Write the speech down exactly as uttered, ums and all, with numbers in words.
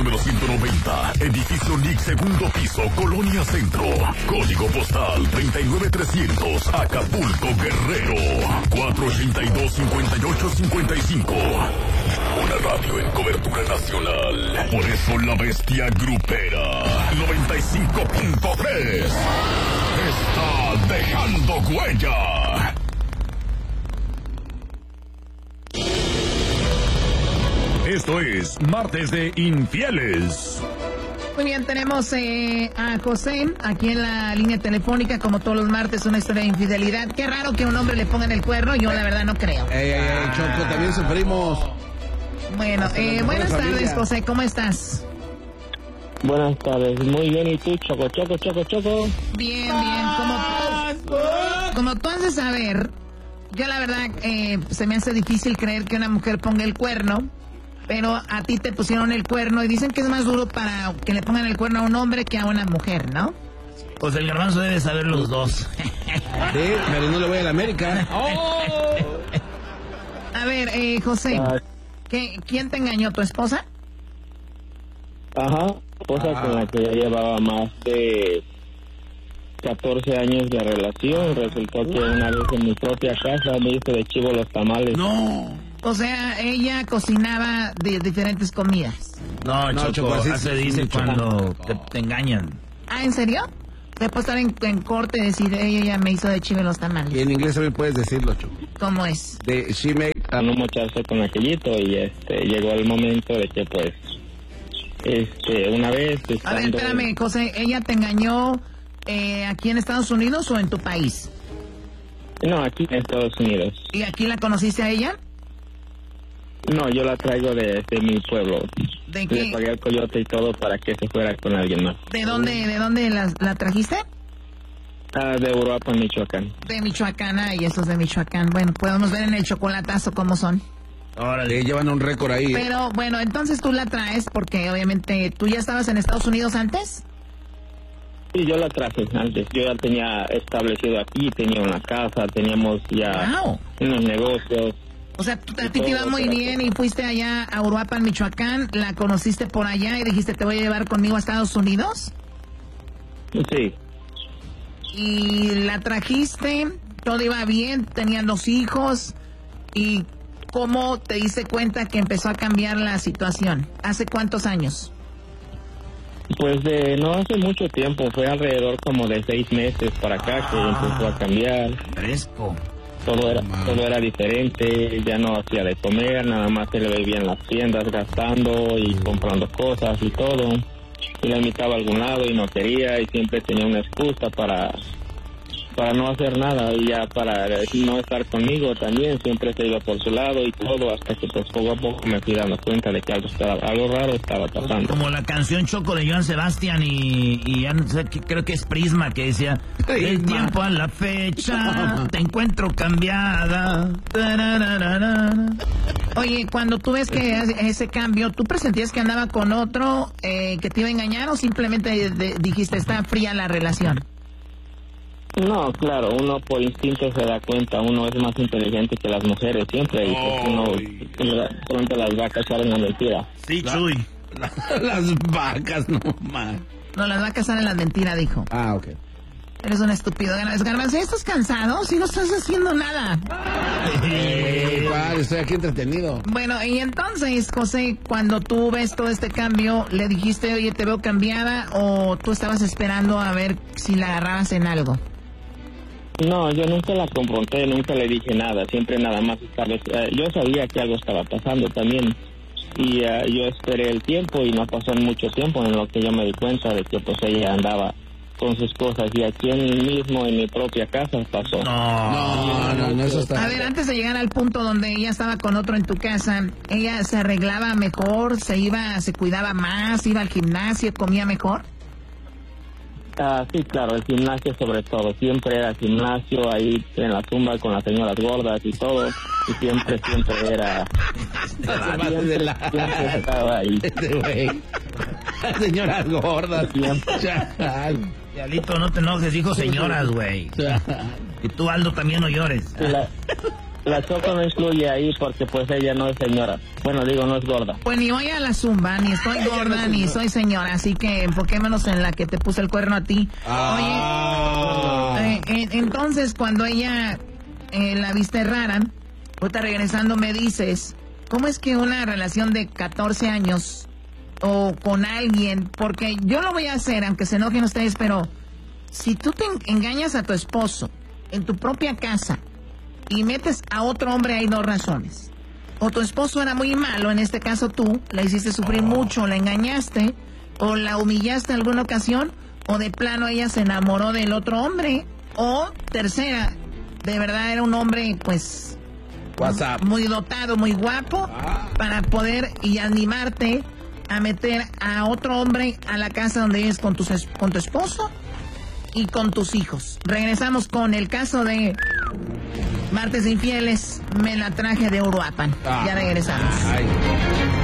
número ciento noventa, edificio N I C, segundo piso, Colonia Centro. Código postal treinta y nueve trescientos, Acapulco, Guerrero. cuatro ochenta y dos, cincuenta y ocho cincuenta y cinco. Una radio en cobertura nacional. Por eso la bestia grupera noventa y cinco punto tres está dejando huella. Esto es Martes de Infieles. Muy bien, tenemos eh, a José aquí en la línea telefónica, como todos los martes, una historia de infidelidad. Qué raro que a un hombre le pongan el cuerno, yo la verdad no creo. Ey, ey, ey, Choco, también sufrimos. Bueno, eh, buenas tardes, José, ¿cómo estás? Buenas tardes, muy bien, ¿y tú, Choco, Choco, Choco, Choco? Bien, bien, como, como tú has de saber, yo la verdad eh, se me hace difícil creer que una mujer ponga el cuerno, pero a ti te pusieron el cuerno y dicen que es más duro para que le pongan el cuerno a un hombre que a una mujer, ¿no? Pues el garbanzo debe saber los dos. Sí, pero no le voy a la América. Oh. A ver, eh, José, Ah. ¿qué, ¿quién te engañó, tu esposa? Ajá, esposa Ah. con la que ya llevaba más de catorce años de relación. Resultó que una vez en mi propia casa me hizo de chivo los tamales. No. O sea, ella cocinaba de diferentes comidas. No, No, Choco, Choco, así así se sí, dice Choco. cuando te, te engañan. Ah, ¿en serio? Después estar en, en corte y decir, ella ya me hizo de chive los Y tamales. en inglés también puedes decirlo, Choco. ¿Cómo es? De she made Para no mocharse con aquellito y este llegó el momento de que pues este una vez A ver, estando- espérame, José, ¿ella te engañó eh, aquí en Estados Unidos o en tu país? No, aquí en Estados Unidos. ¿Y aquí la conociste a ella? No, yo la traigo de, de mi pueblo. ¿De Le qué? pagué al coyote y todo para que se fuera con alguien más. ¿De dónde, de dónde la, la trajiste? Ah, de Europa, Michoacán. De Michoacán, y esos de Michoacán. Bueno, podemos ver en el chocolatazo cómo son. Órale. le llevan un récord ahí. ¿eh? Pero bueno, entonces tú la traes porque obviamente tú ya estabas en Estados Unidos antes. Sí, yo la traje antes. Yo ya tenía establecido aquí, tenía una casa, teníamos ya Wow. unos negocios. O sea, tú- a ti te iba muy bien y fuiste allá a Uruapan, Michoacán, la conociste por allá y dijiste, te voy a llevar conmigo a Estados Unidos. Sí, Y la trajiste, todo iba bien, tenían dos hijos. ¿Y cómo te diste cuenta que empezó a cambiar la situación? ¿Hace cuántos años? pues de no hace mucho tiempo, fue alrededor como de seis meses para acá que empezó a cambiar. Fresco. Todo era, todo era diferente, ya no hacía de comer, nada más se le veía en las tiendas gastando y comprando cosas y todo. Y la invitaba a algún lado y no quería y siempre tenía una excusa para para no hacer nada y ya para no estar conmigo también, siempre se iba por su lado y todo, hasta que pues poco a poco me fui dando cuenta de que algo estaba, algo raro estaba pasando. Como la canción Choco de Joan Sebastián y, y ya no sé, que- creo que es Prisma, que decía, el Prisma. tiempo a la fecha, te encuentro cambiada. Tarararara. Oye, cuando tú ves que hace ese cambio, ¿tú presentías que andaba con otro eh, que te iba a engañar o simplemente de- dijiste, está fría la relación? No, claro, uno por instinto se da cuenta, uno es más inteligente que las mujeres siempre y pues uno pronto las va a cachar en la mentira. Sí, Chuy. Las vacas, no más. No, las va a casar en la mentira, dijo. Ah, ok. Eres un estúpido. Garbanzo, Garbanzo, ¿estás cansado? Si no estás haciendo nada. Eh, padre, estoy aquí entretenido. Bueno, y entonces, José, cuando tú ves todo este cambio, ¿le dijiste, oye, te veo cambiada o tú estabas esperando a ver si la agarrabas en algo? No, yo nunca la confronté, nunca le dije nada, siempre nada más estaba, eh, yo sabía que algo estaba pasando también y eh, yo esperé el tiempo y no pasó mucho tiempo en lo que yo me di cuenta de que pues ella andaba con sus cosas y aquí en mismo en mi propia casa pasó. No. No, no, no, eso está. A ver, antes de llegar al punto donde ella estaba con otro en tu casa, ¿ella se arreglaba mejor, se iba, se cuidaba más, iba al gimnasio, comía mejor? Ah, sí, claro, el gimnasio sobre todo, siempre era gimnasio ahí en la tumba con las señoras gordas y todo, y siempre, siempre era, Se pasa de la- siempre estaba ahí. Este güey. Las señoras gordas. Chal. Diablito, no te enojes, dijo señoras, güey. Chal. Y tú, Aldo, también no llores. Sí, la, La Choco no influye ahí porque pues ella no es señora. Bueno, digo, no es gorda. Pues ni voy a la zumba, ni estoy gorda, ni soy señora, así que enfoquémonos en la que te puso el cuerno a ti. Ah. Oye, eh, eh, entonces cuando ella eh, la viste rara, ahorita regresando me dices, ¿cómo es que una relación de catorce años o con alguien, porque yo lo voy a hacer, aunque se enojen ustedes, pero si tú te engañas a tu esposo en tu propia casa y metes a otro hombre, hay dos razones. O tu esposo era muy malo, en este caso tú, la hiciste sufrir mucho, la engañaste, o la humillaste en alguna ocasión, o de plano ella se enamoró del otro hombre, o tercera, de verdad era un hombre, pues, WhatsApp. muy dotado, muy guapo, Ah. para poder y animarte a meter a otro hombre a la casa donde vives con, tus, es- con tu esposo y con tus hijos. Regresamos con el caso de Martes Infieles, me la traje de Uruapan. Ah. Ya regresamos. Ay.